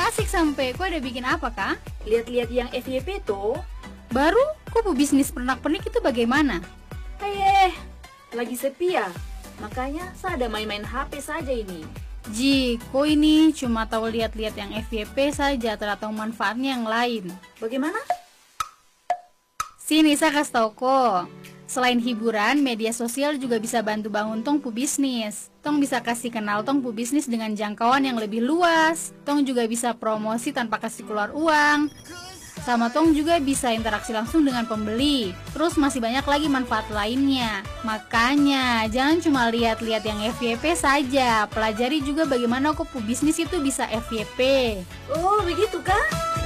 asik sampai. Kau ada bikin apa, Kak? Lihat-lihat yang FYP tuh. Baru? Kok bisnis pernak-pernik itu bagaimana? Lagi sepi ya. Makanya saya ada main-main HP saja ini. Ji, kok ini cuma tahu lihat-lihat yang FYP saja, tak tahu manfaatnya yang lain. Bagaimana? Sini saya kasih tau kok. Selain hiburan, media sosial juga bisa bantu bangun tong pu bisnis. Tong bisa kasih kenal tong pu bisnis dengan jangkauan yang lebih luas. Tong juga bisa promosi tanpa kasih keluar uang. Sama tong juga bisa interaksi langsung dengan pembeli. Terus masih banyak lagi manfaat lainnya. Makanya jangan cuma lihat-lihat yang FYP saja. Pelajari juga bagaimana kok pu bisnis itu bisa FYP. Oh, begitu kah?